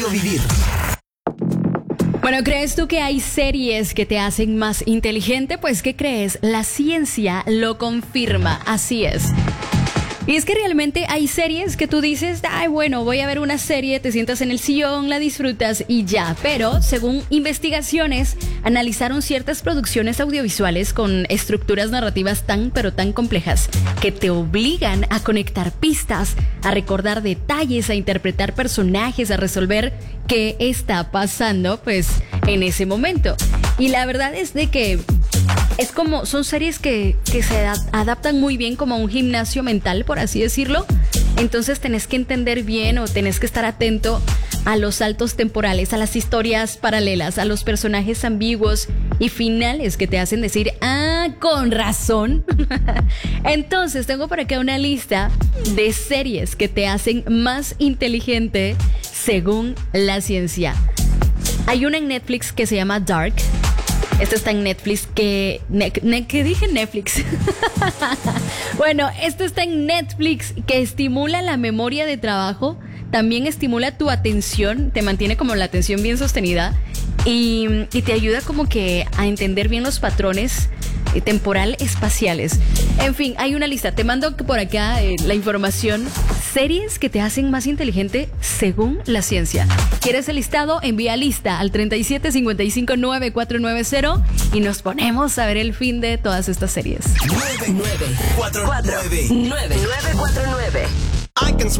Diario Vivir. Bueno, ¿crees tú que hay series que te hacen más inteligente? Pues, ¿qué crees? La ciencia lo confirma, así es. Y es que realmente hay series que tú dices, ay, bueno, voy a ver una serie, te sientas en el sillón, la disfrutas y ya. Pero, según investigaciones, analizaron ciertas producciones audiovisuales con estructuras narrativas pero tan complejas que te obligan a conectar pistas, a recordar detalles, a interpretar personajes, a resolver qué está pasando, pues, en ese momento. Y la verdad es de que es como, son series que se adaptan muy bien como a un gimnasio mental, por así decirlo. Entonces tenés que entender bien o tenés que estar atento a los saltos temporales, a las historias paralelas, a los personajes ambiguos y finales que te hacen decir, ah, con razón. Entonces tengo por acá una lista de series que te hacen más inteligente según la ciencia. Hay una en Netflix que se llama Dark. Esta está en Netflix ¿qué dije Netflix? Bueno, esto está en Netflix que estimula la memoria de trabajo, también estimula tu atención, te mantiene como la atención bien sostenida y te ayuda como que a entender bien los patrones temporal espaciales. En fin, hay una lista. Te mando por acá la información. Series que te hacen más inteligente según la ciencia. ¿Quieres el listado? Envía lista al 37559490 y nos ponemos a ver el fin de todas estas series. 9949. I can